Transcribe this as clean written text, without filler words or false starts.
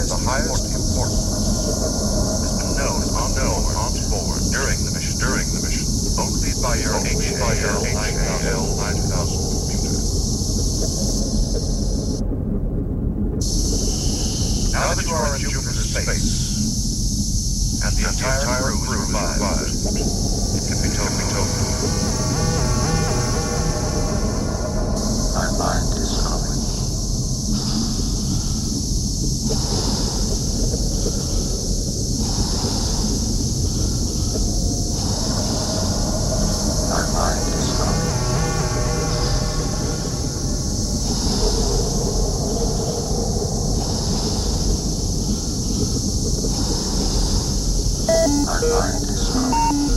highest importance has been known on board during the mission, only by your HAL 9000 computer. Now that you are in Jupiter's space, and the entire crew is revived, it can be told. My mind is calling. My mind is calling. My mind is calling.